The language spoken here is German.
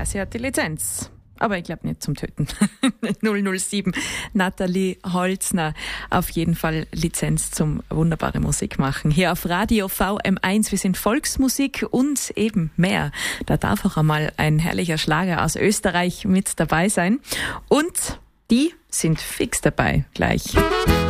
sie hat die Lizenz. Aber ich glaube nicht zum Töten. 007, Nathalie Holzner. Auf jeden Fall Lizenz zum wunderbare Musik machen. Hier auf Radio VM1. Wir sind Volksmusik und eben mehr. Da darf auch einmal ein herrlicher Schlager aus Österreich mit dabei sein. Und die sind fix dabei gleich.